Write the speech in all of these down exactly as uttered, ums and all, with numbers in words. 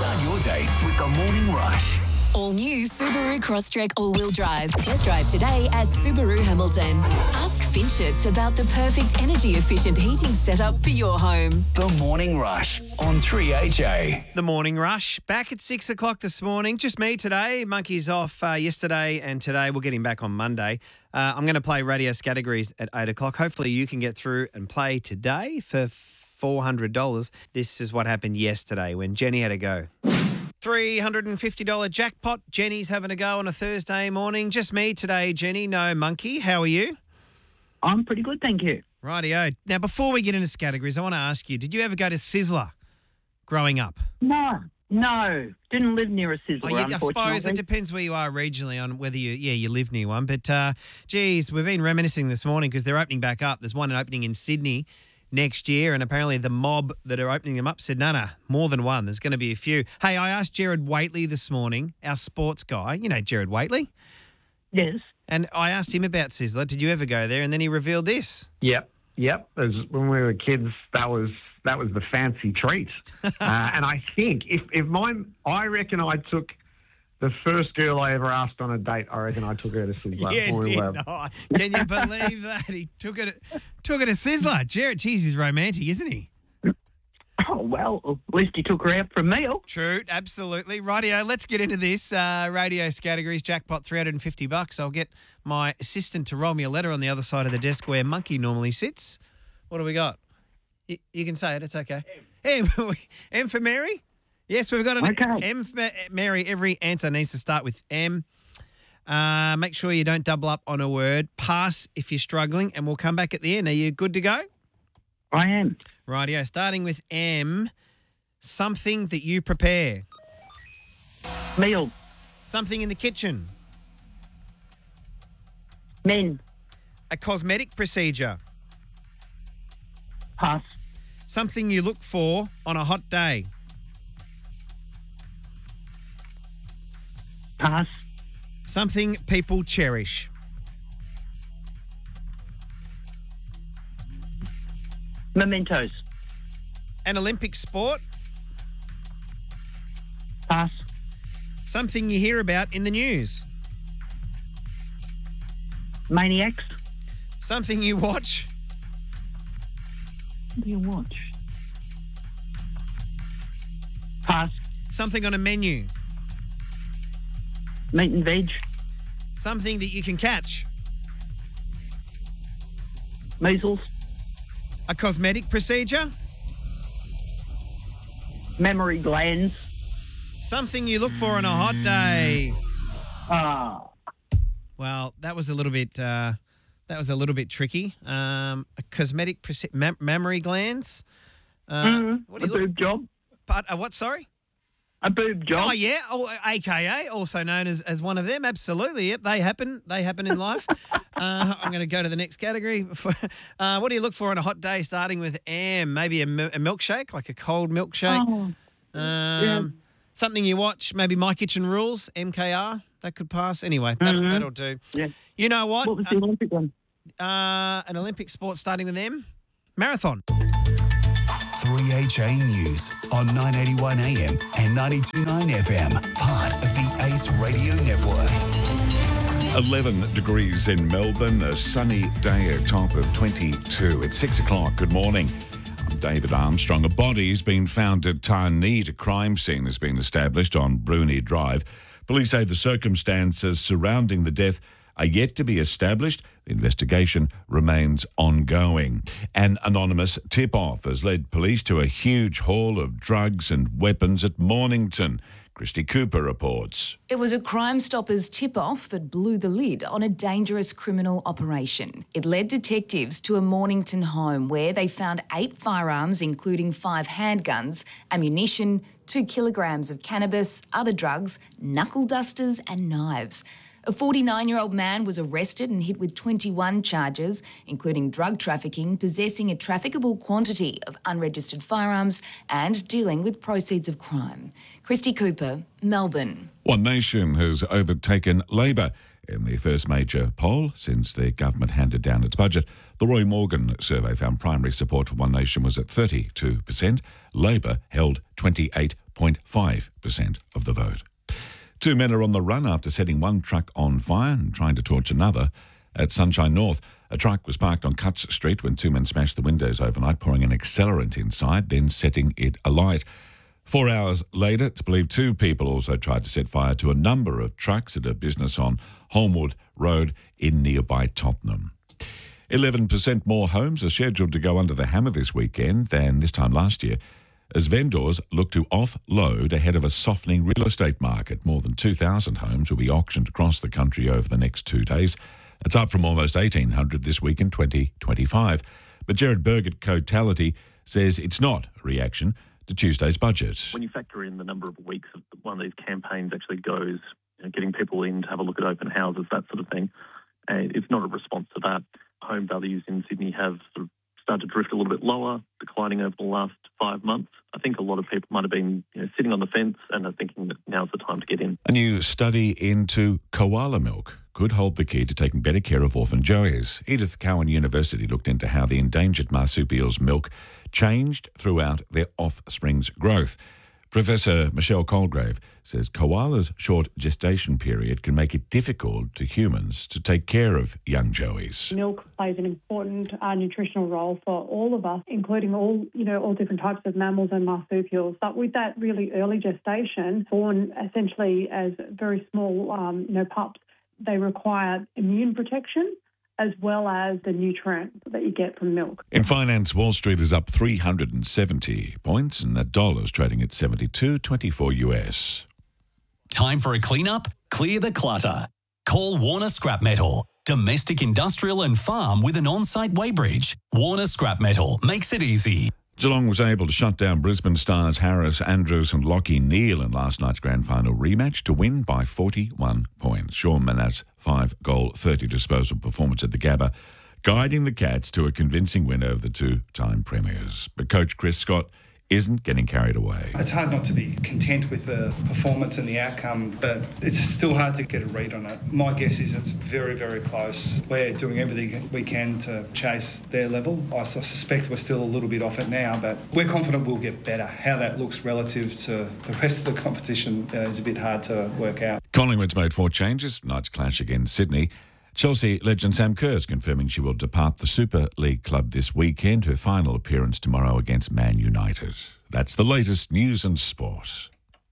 Start your day with the Morning Rush. All new Subaru Crosstrek all-wheel drive. Test drive today at Subaru Hamilton. Ask Finchets about the perfect energy-efficient heating setup for your home. The Morning Rush on three H A. The Morning Rush, back at six o'clock this morning. Just me today. Monkey's off uh, yesterday and today. We'll get him back on Monday. Uh, I'm going to play radio categories at eight o'clock. Hopefully you can get through and play today for four hundred dollars. This is what happened yesterday when Jenny had a go. three hundred fifty dollars jackpot. Jenny's having a go on a Thursday morning. Just me today, Jenny. No Monkey. How are you? I'm pretty good, thank you. Rightio. Now, before we get into categories, I want to ask you, did you ever go to Sizzler growing up? No, no. Didn't live near a Sizzler, Oh, yeah, I unfortunately. suppose it depends where you are regionally on whether you, yeah, you live near one. But, uh, geez, we've been reminiscing this morning because they're opening back up. There's one opening in Sydney next year, and apparently the mob that are opening them up said, no, no, more than one. There's going to be a few. Hey, I asked Jared Waitley this morning, our sports guy. You know Jared Waitley? Yes. And I asked him about Sizzler. Did you ever go there? And then he revealed this. Yep, yep. As when we were kids, that was that was the fancy treat. uh, and I think if if mine, I reckon I took the first girl I ever asked on a date. I reckon I took her to Sizzler. Yeah, We did were- not. Can you believe that? He took it took it to Sizzler. Jared, geez, he's romantic, isn't he? Oh, well, at least he took her out for a meal. True, absolutely. Rightio, let's get into this. Uh, radio categories, jackpot three hundred fifty bucks. I'll get my assistant to roll me a letter on the other side of the desk where Monkey normally sits. What do we got? You, you can say it, it's okay. M. M, M for Mary? Yes, we've got an Okay. M for Mary. Every answer needs to start with M. Uh, make sure you don't double up on a word. Pass if you're struggling, and we'll come back at the end. Are you good to go? I am. Rightio, starting with M, something that you prepare. Meal. Something in the kitchen. Men. A cosmetic procedure. Pass. Something you look for on a hot day. Pass. Something people cherish. Mementos. An Olympic sport. Pass. Something you hear about in the news. Maniacs. Something you watch. What do you watch? Pass. Something on a menu. Meat and veg. Something that you can catch. Measles. A cosmetic procedure. Mammary glands. Something you look for on a hot day. Ah. Well, that was a little bit. Uh, that was a little bit tricky. Um, a cosmetic proce- mam- mammary glands. Uh, Mm, What a do you look? boob job. But, uh, what? Sorry. A boob job. Oh yeah, oh, A K A, also known as, as one of them. Absolutely, yep. They happen. They happen in life. uh, I'm going to go to the next category. uh, what do you look for on a hot day? Starting with M, maybe a, mi- a milkshake, like a cold milkshake. Oh, Um, Something you watch, maybe My Kitchen Rules, M K R. That could pass. Anyway, that'll, Mhm. that'll do. yeah. You know what? What was the Olympic one? Uh, an Olympic sport starting with M. Marathon. three H A News on nine eighty-one A M and ninety-two point nine F M. Part of the Ace Radio Network. eleven degrees in Melbourne, a sunny day, a top of twenty-two. It's six o'clock. Good morning. I'm David Armstrong. A body has been found at Tarneit. A crime scene has been established on Bruni Drive. Police say the circumstances surrounding the death are yet to be established. The investigation remains ongoing. An anonymous tip-off has led police to a huge haul of drugs and weapons at Mornington. Christy Cooper reports. It was a Crime Stoppers tip-off that blew the lid on a dangerous criminal operation. It led detectives to a Mornington home where they found eight firearms, including five handguns, ammunition, two kilograms of cannabis, other drugs, knuckle dusters and knives. A forty-nine-year-old man was arrested and hit with twenty-one charges, including drug trafficking, possessing a trafficable quantity of unregistered firearms and dealing with proceeds of crime. Christy Cooper, Melbourne. One Nation has overtaken Labor in the first major poll since their government handed down its budget. The Roy Morgan survey found primary support for One Nation was at thirty-two percent. Labor held twenty-eight point five percent of the vote. Two men are on the run after setting one truck on fire and trying to torch another at Sunshine North. A truck was parked on Cutts Street when two men smashed the windows overnight, pouring an accelerant inside, then setting it alight. Four hours later, it's believed two people also tried to set fire to a number of trucks at a business on Holmwood Road in nearby Tottenham. eleven percent more homes are scheduled to go under the hammer this weekend than this time last year, as vendors look to offload ahead of a softening real estate market. More than two thousand homes will be auctioned across the country over the next two days. It's up from almost eighteen hundred this week in twenty twenty-five. But Jared Berg at Cotality says it's not a reaction to Tuesday's budget. When you factor in the number of weeks that one of these campaigns actually goes, you know, getting people in to have a look at open houses, that sort of thing, and it's not a response to that. Home values in Sydney have sort of started to drift a little bit lower, declining over the last five months. I think a lot of people might have been you know, sitting on the fence and are thinking that now's the time to get in. A new study into koala milk could hold the key to taking better care of orphan joeys. Edith Cowan University looked into how the endangered marsupial's milk changed throughout their offspring's growth. Professor Michelle Colgrave says koala's short gestation period can make it difficult to humans to take care of young joeys. Milk plays an important uh, nutritional role for all of us, including all, you know, all different types of mammals and marsupials. But with that really early gestation, born essentially as very small, um, you know, pups, they require immune protection as well as the nutrients that you get from milk. In finance, Wall Street is up three hundred seventy points and the dollar's trading at seventy-two twenty-four U S. Time for a clean-up? Clear the clutter. Call Warner Scrap Metal. Domestic, industrial and farm with an on-site weighbridge. Warner Scrap Metal makes it easy. Geelong was able to shut down Brisbane stars Harris Andrews and Lachie Neale in last night's grand final rematch to win by forty-one points. Sean Manat's five-goal, thirty disposal performance at the Gabba, guiding the Cats to a convincing win over the two-time premiers. But coach Chris Scott isn't getting carried away. It's hard not to be content with the performance and the outcome, but it's still hard to get a read on it. My guess is it's very, very close. We're doing everything we can to chase their level. I suspect we're still a little bit off it now, but we're confident we'll get better. How that looks relative to the rest of the competition uh, is a bit hard to work out. Collingwood's made four changes. Knights clash against Sydney. Chelsea legend Sam Kerr's confirming she will depart the Super League club this weekend, her final appearance tomorrow against Man United. That's the latest news and sport.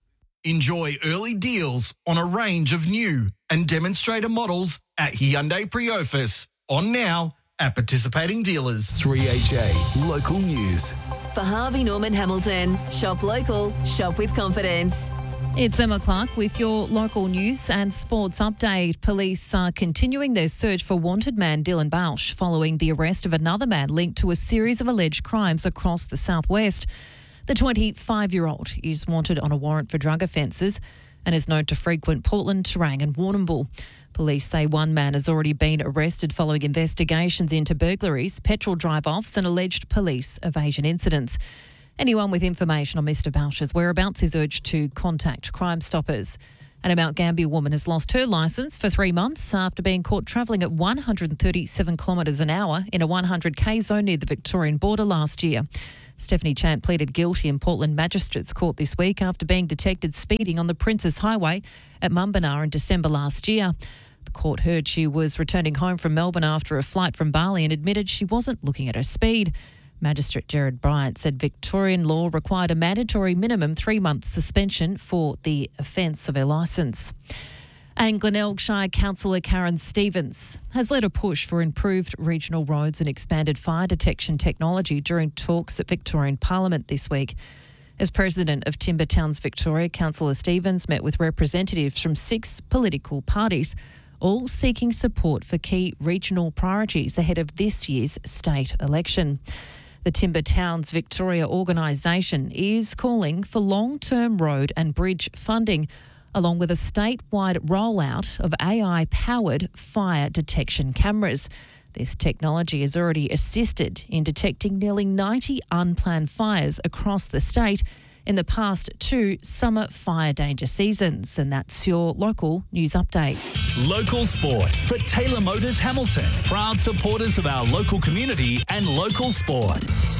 Enjoy early deals on a range of new and demonstrator models at Hyundai Priofis. On now at participating dealers. three H A Local News. For Harvey Norman Hamilton, shop local, shop with confidence. It's Emma Clark with your local news and sports update. Police are continuing their search for wanted man Dylan Bausch following the arrest of another man linked to a series of alleged crimes across the southwest. The twenty-five-year-old is wanted on a warrant for drug offences and is known to frequent Portland, Terang and Warrnambool. Police say one man has already been arrested following investigations into burglaries, petrol drive-offs and alleged police evasion incidents. Anyone with information on Mister Bausch's whereabouts is urged to contact Crime Stoppers. And a Mount Gambier woman has lost her licence for three months after being caught travelling at one hundred thirty-seven kilometres an hour in a one hundred k zone near the Victorian border last year. Stephanie Chant pleaded guilty in Portland Magistrates Court this week after being detected speeding on the Princes Highway at Mumbanar in December last year. The court heard she was returning home from Melbourne after a flight from Bali and admitted she wasn't looking at her speed. Magistrate Jared Bryant said Victorian law required a mandatory minimum three-month suspension for the offence of her licence. And Glenelg Shire Councillor Karen Stevens has led a push for improved regional roads and expanded fire detection technology during talks at Victorian Parliament this week. As President of Timber Towns Victoria, Councillor Stevens met with representatives from six political parties, all seeking support for key regional priorities ahead of this year's state election. The Timber Towns Victoria organisation is calling for long-term road and bridge funding, along with a statewide rollout of A I-powered fire detection cameras. This technology has already assisted in detecting nearly ninety unplanned fires across the state in the past two summer fire danger seasons. And that's your local news update. Local sport for Taylor Motors Hamilton. Proud supporters of our local community and local sport.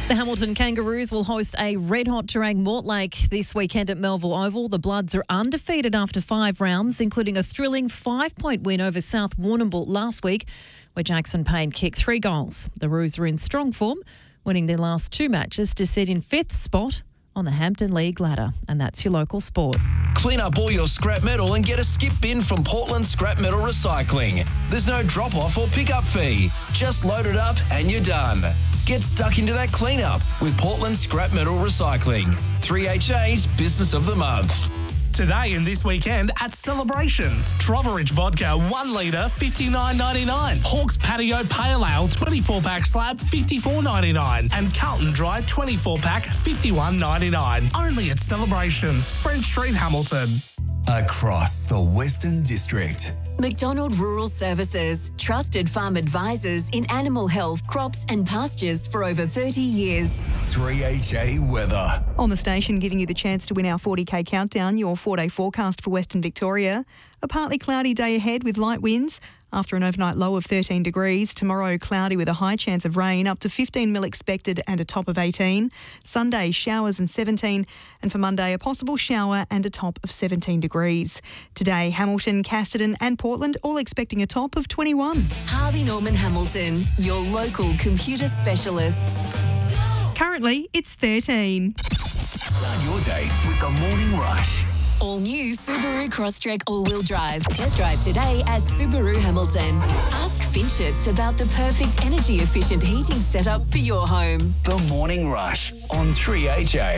The Hamilton Kangaroos will host a red-hot Terang Mortlake this weekend at Melville Oval. The Bloods are undefeated after five rounds, including a thrilling five-point win over South Warrnambool last week, where Jackson Payne kicked three goals. The Roos are in strong form, winning their last two matches to sit in fifth spot on the Hampton League ladder. And that's your local sport. Clean up all your scrap metal and get a skip bin from Portland Scrap Metal Recycling. There's no drop-off or pick-up fee. Just load it up and you're done. Get stuck into that cleanup with Portland Scrap Metal Recycling. three H A's Business of the Month. Today and this weekend at Celebrations. Troveridge Vodka, one litre, fifty-nine ninety-nine. Hawke's Patio Pale Ale, twenty-four pack slab, fifty-four ninety-nine. And Carlton Dry, twenty-four pack, fifty-one ninety-nine. Only at Celebrations, French Street, Hamilton. Across the Western District. McDonald Rural Services, trusted farm advisors in animal health, crops and pastures for over thirty years. three H A weather. On the station, giving you the chance to win our forty K countdown, your four-day forecast for Western Victoria. A partly cloudy day ahead with light winds. After an overnight low of thirteen degrees, tomorrow cloudy with a high chance of rain, up to fifteen mil expected and a top of eighteen. Sunday, showers and seventeen. And for Monday, a possible shower and a top of seventeen degrees. Today, Hamilton, Casterton and Portland all expecting a top of twenty-one. Harvey Norman Hamilton, your local computer specialists. Currently, it's thirteen. Start your day with the Morning Rush. All new Subaru Crosstrek all-wheel drive. Test drive today at Subaru Hamilton. Ask Finchets about the perfect energy-efficient heating setup for your home. The Morning Rush on three H A.